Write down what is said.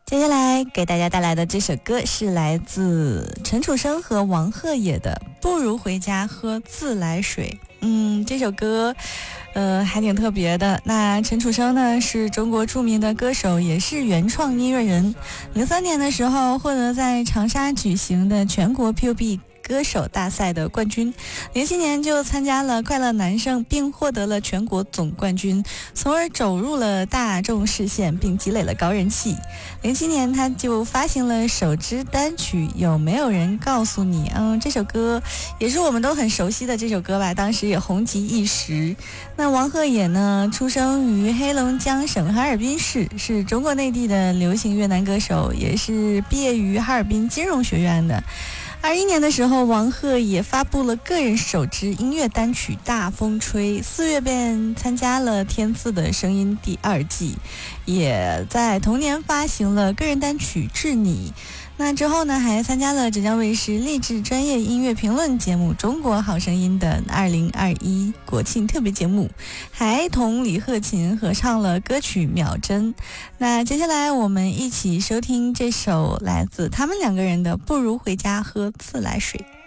接下来给大家带来的这首歌是来自陈楚生和王鹤野的《不如回家喝自来水》。这首歌还挺特别的。那陈楚生呢是中国著名的歌手，也是原创音乐人。03年的时候获得在长沙举行的全国 PUB歌手大赛的冠军，07年就参加了快乐男声，并获得了全国总冠军，从而走入了大众视线，并积累了高人气。07年他就发行了首支单曲《有没有人告诉你》。这首歌也是我们都很熟悉的这首歌吧，当时也红极一时。那王鹤野呢，出生于黑龙江省哈尔滨市，是中国内地的流行越南歌手，也是毕业于哈尔滨金融学院的。21年的时候，王鹤也发布了个人首支音乐单曲《大风吹》，4月便参加了天赐的声音第2季，也在同年发行了个人单曲《致你》。那之后呢，还参加了浙江卫视励志专业音乐评论节目《中国好声音》的2021国庆特别节目，还同李克勤合唱了歌曲《秒针》。那接下来我们一起收听这首来自他们两个人的《不如回家喝自来水》。